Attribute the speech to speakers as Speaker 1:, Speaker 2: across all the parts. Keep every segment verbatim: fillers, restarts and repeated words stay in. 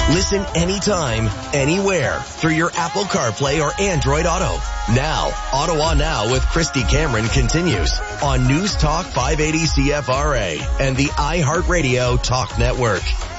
Speaker 1: Listen anytime, anywhere through your Apple CarPlay or Android Auto. Now, Ottawa Now with Christy Cameron continues on News Talk five eighty C F R A and the iHeartRadio Talk Network.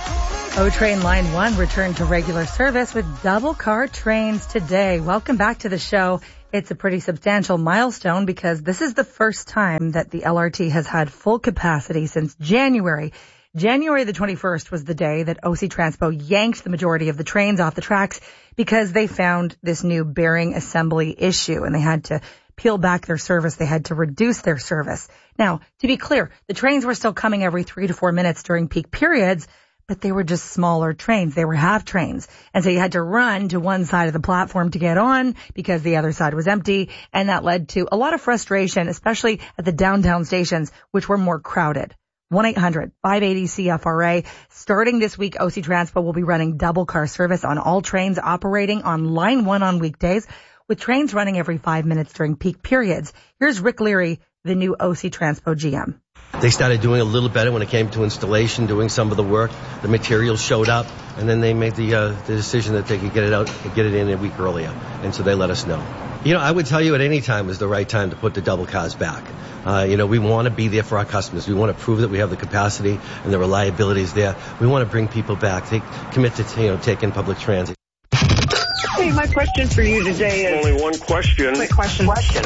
Speaker 2: O-Train Line one returned to regular service with double car trains today. Welcome back to the show. It's a pretty substantial milestone because this is the first time that the L R T has had full capacity since January. January the twenty-first was the day that O C Transpo yanked the majority of the trains off the tracks because they found this new bearing assembly issue and they had to peel back their service. They had to reduce their service. Now, to be clear, the trains were still coming every three to four minutes during peak periods, but they were just smaller trains. They were half trains. And so you had to run to one side of the platform to get on because the other side was empty. And that led to a lot of frustration, especially at the downtown stations, which were more crowded. one eight hundred five eighty C F R A. Starting this week, O C Transpo will be running double car service on all trains operating on Line one on weekdays, with trains running every five minutes during peak periods. Here's Rick Leary, the new O C Transpo G M.
Speaker 3: They started doing a little better when it came to installation, doing some of the work. The materials showed up, and then they made the uh, the decision that they could get it out, get it in a week earlier, and so they let us know. You know, I would tell you at any time is the right time to put the double cars back. Uh, you know, we want to be there for our customers. We want to prove that we have the capacity and the reliability is there. We want to bring people back. They commit to, you know, taking public transit.
Speaker 4: Hey, my question for you today is...
Speaker 5: Only one question.
Speaker 4: Quick question. Question.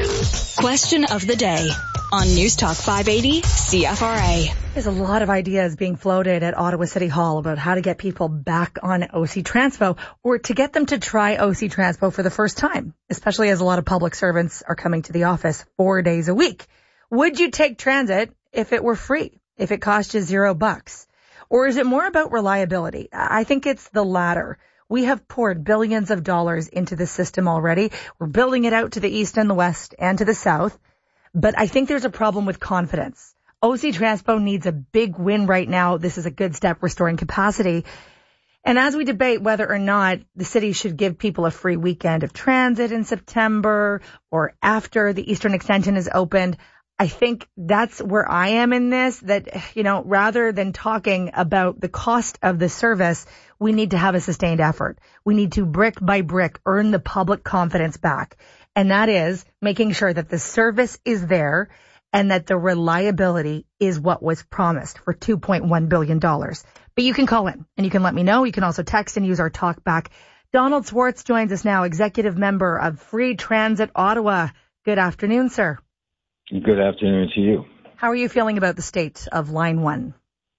Speaker 6: Question of the day on News Talk five eighty C F R A.
Speaker 2: There's a lot of ideas being floated at Ottawa City Hall about how to get people back on O C Transpo or to get them to try O C Transpo for the first time, especially as a lot of public servants are coming to the office four days a week. Would you take transit if it were free, if it cost you zero bucks? Or is it more about reliability? I think it's the latter. We have poured billions of dollars into the system already. We're building it out to the east and the west and to the south. But I think there's a problem with confidence. O C Transpo needs a big win right now. This is a good step restoring capacity. And as we debate whether or not the city should give people a free weekend of transit in September or after the Eastern Extension is opened, I think that's where I am in this, that, you know, rather than talking about the cost of the service, we need to have a sustained effort. We need to brick by brick earn the public confidence back. And that is making sure that the service is there and that the reliability is what was promised for two point one billion dollars. But you can call in and you can let me know. You can also text and use our talk back. Donald Swartz joins us now, executive member of Free Transit Ottawa. Good afternoon, sir.
Speaker 7: Good afternoon to you.
Speaker 2: How are you feeling about the state of Line one?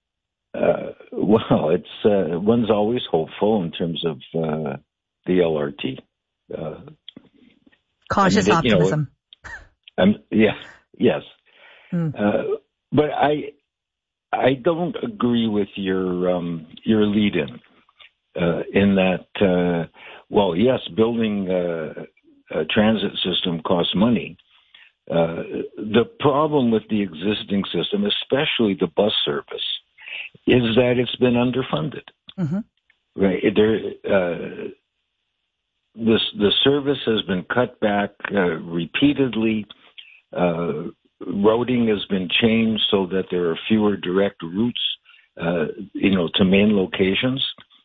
Speaker 7: Uh, well, it's uh, one's always hopeful in terms of uh, the L R T. Uh,
Speaker 2: Cautious
Speaker 7: I mean,
Speaker 2: optimism.
Speaker 7: You know, um, yeah, yes.
Speaker 2: Hmm.
Speaker 7: Uh, but I I don't agree with your um, your lead-in uh, in that, uh, well, yes, building uh, a transit system costs money. Uh, the problem with the existing system, especially the bus service, is that it's been underfunded. Mm-hmm. Right? There, uh, this the service has been cut back uh, repeatedly. Uh, routing has been changed so that there are fewer direct routes, uh, you know, to main locations.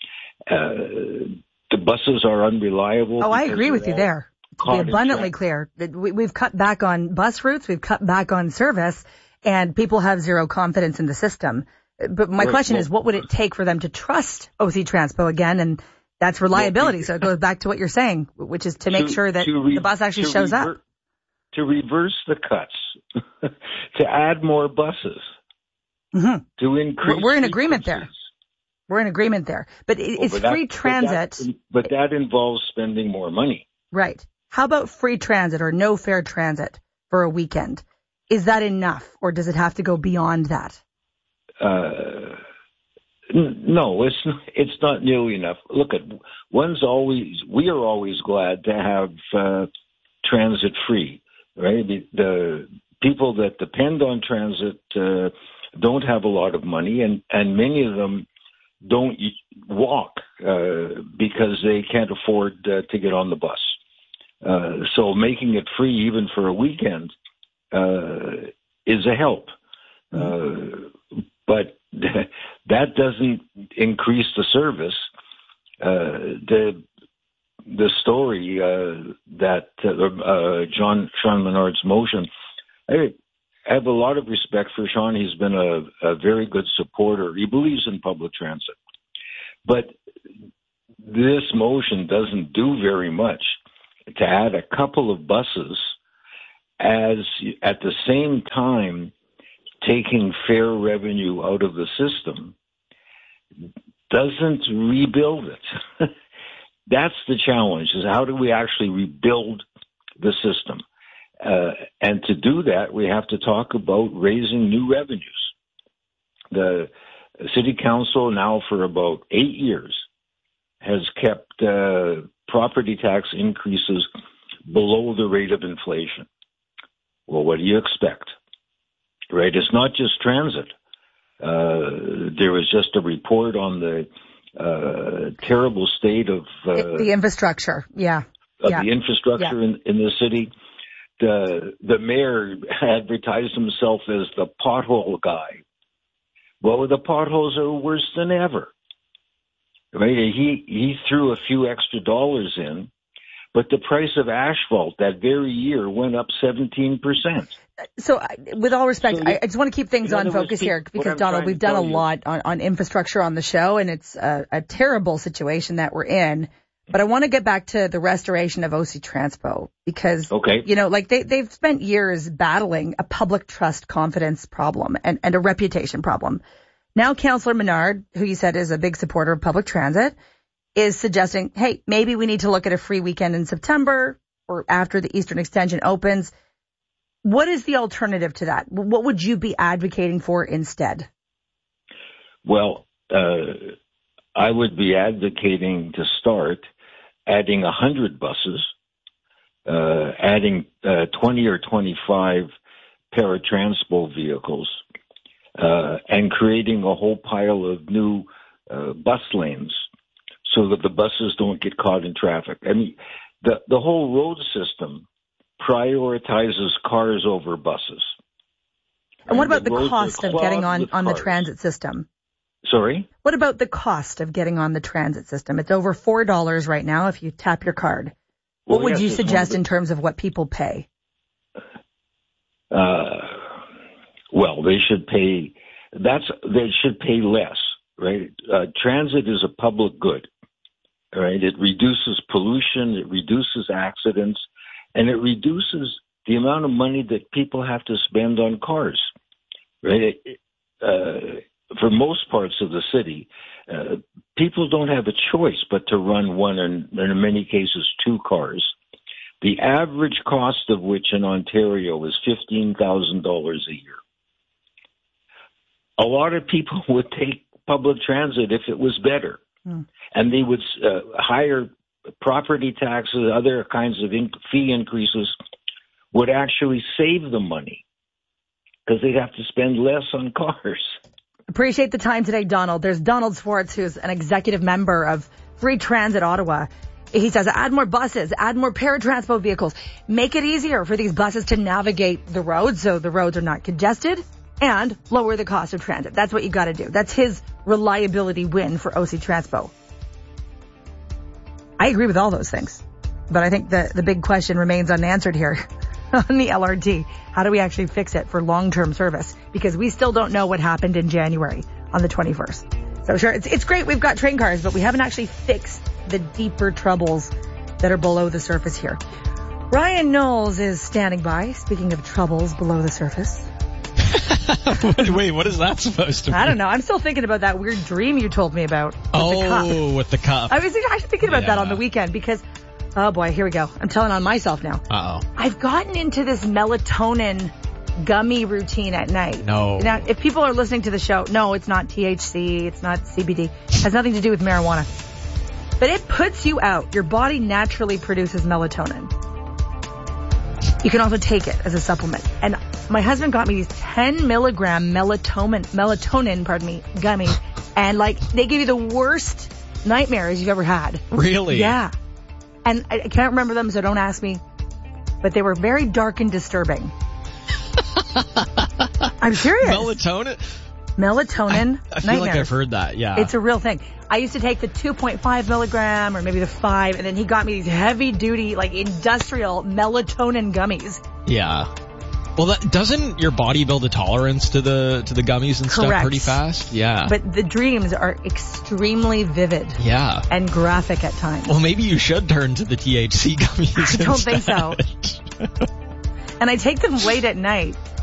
Speaker 7: Uh, the buses are unreliable.
Speaker 2: Oh, I agree with you there. To be abundantly clear, we, we've cut back on bus routes, we've cut back on service, and people have zero confidence in the system. But my right. question well, is, what would it take for them to trust O C Transpo again? And that's reliability. Well, so it goes back to what you're saying, which is to make to, sure that re- the bus actually shows rever- up.
Speaker 7: To reverse the cuts, to add more buses,
Speaker 2: mm-hmm.
Speaker 7: to increase.
Speaker 2: We're in agreement there. We're in agreement there. But it's well, but free that, transit.
Speaker 7: But that, but that involves spending more money.
Speaker 2: Right. How about free transit or no fare transit for a weekend? Is that enough, or does it have to go beyond that?
Speaker 7: Uh, n- no, it's not, it's not nearly enough. Look, at one's always we are always glad to have uh, transit free, right? The, the people that depend on transit uh, don't have a lot of money, and, and many of them don't walk uh, because they can't afford uh, to get on the bus. Uh, so making it free even for a weekend uh, is a help. Uh, but that doesn't increase the service. uh, the the story uh, that uh, uh, John Sean Menard's motion. I have a lot of respect for Sean. He's been a, a very good supporter. He believes in public transit, but this motion doesn't do very much to add a couple of buses as at the same time taking fare revenue out of the system doesn't rebuild it. That's the challenge, is how do we actually rebuild the system? Uh, and to do that, we have to talk about raising new revenues. The city council now for about eight years has kept uh, property tax increases below the rate of inflation. Well, what do you expect? Right? It's not just transit. Uh, there was just a report on the uh, terrible state of uh,
Speaker 2: the infrastructure. Yeah,
Speaker 7: of
Speaker 2: yeah.
Speaker 7: the infrastructure
Speaker 2: yeah.
Speaker 7: in, in the city. The the mayor advertised himself as the pothole guy. Well, the potholes are worse than ever. Right? He he threw a few extra dollars in, but the price of asphalt that very year went up seventeen percent.
Speaker 2: So, with all respect,
Speaker 7: so
Speaker 2: I, I just want to keep things on focus here because, Donald, we've done a lot on, on infrastructure on the show, and it's a, a terrible situation that we're in. But I want to get back to the restoration of O C Transpo because,
Speaker 7: okay.
Speaker 2: you know, like they, they've spent years battling a public trust confidence problem and, and a reputation problem. Now, Councillor Menard, who you said is a big supporter of public transit, is suggesting, hey, maybe we need to look at a free weekend in September or after the Eastern Extension opens. What is the alternative to that? What would you be advocating for instead?
Speaker 7: Well, uh, I would be advocating to start adding one hundred buses, uh, adding uh, twenty or twenty-five paratranspo vehicles, uh, and creating a whole pile of new uh, bus lanes so that the buses don't get caught in traffic. I mean, the, the whole road system prioritizes cars over buses.
Speaker 2: And what about the, the cost of getting on, on the transit system?
Speaker 7: Sorry?
Speaker 2: What about the cost of getting on the transit system? It's over four dollars right now if you tap your card. What well, would yes, you suggest the, in terms of what people pay?
Speaker 7: Uh, well, they should pay, that's, they should pay less, right? Uh, transit is a public good, right? It reduces pollution, it reduces accidents, and it reduces the amount of money that people have to spend on cars, right? Uh, for most parts of the city, uh, people don't have a choice but to run one and, and in many cases two cars. The average cost of which in Ontario is fifteen thousand dollars a year. A lot of people would take public transit if it was better, mm. and they would uh, hire property taxes, other kinds of in- fee increases would actually save them money because they'd have to spend less on cars.
Speaker 2: Appreciate the time today, Donald. There's Donald Swartz, who's an executive member of Free Transit Ottawa. He says add more buses, add more paratransport vehicles, make it easier for these buses to navigate the roads so the roads are not congested, and lower the cost of transit. That's what you got to do. That's his reliability win for O C Transpo. I agree with all those things, but I think the, the big question remains unanswered here on the L R T. How do we actually fix it for long-term service? Because we still don't know what happened in January on the twenty-first. So sure, it's, it's great we've got train cars, but we haven't actually fixed the deeper troubles that are below the surface here. Ryan Knowles is standing by. Speaking of troubles below the surface.
Speaker 5: Wait, what is that supposed to be?
Speaker 2: I don't know. I'm still thinking about that weird dream you told me about with
Speaker 5: oh,
Speaker 2: the cup.
Speaker 5: with the cup.
Speaker 2: I was actually thinking about
Speaker 5: yeah.
Speaker 2: that on the weekend because, oh boy, here we go. I'm telling on myself now.
Speaker 5: Uh-oh. I've
Speaker 2: gotten into this melatonin gummy routine at night.
Speaker 5: No.
Speaker 2: Now, if people are listening to the show, no, it's not T H C, it's not C B D. It has nothing to do with marijuana. But it puts you out. Your body naturally produces melatonin. You can also take it as a supplement. And my husband got me these ten milligram melatonin, melatonin, pardon me, gummies. And like, they give you the worst nightmares you've ever had.
Speaker 5: Really?
Speaker 2: Yeah. And I can't remember them, so don't ask me. But they were very dark and disturbing. I'm serious.
Speaker 5: Melatonin?
Speaker 2: Melatonin
Speaker 5: I, I feel
Speaker 2: nightmares.
Speaker 5: like I've heard that, yeah.
Speaker 2: It's a real thing. I used to take the two point five milligram or maybe the five, and then he got me these heavy duty, like industrial melatonin gummies.
Speaker 5: Yeah. Well, that, doesn't your body build a tolerance to the to the gummies and
Speaker 2: Correct.
Speaker 5: stuff pretty fast? Yeah.
Speaker 2: But the dreams are extremely vivid.
Speaker 5: Yeah.
Speaker 2: And graphic at times.
Speaker 5: Well, maybe you should turn to the T H C gummies
Speaker 2: I don't think
Speaker 5: instead.
Speaker 2: so. And I take them late at night.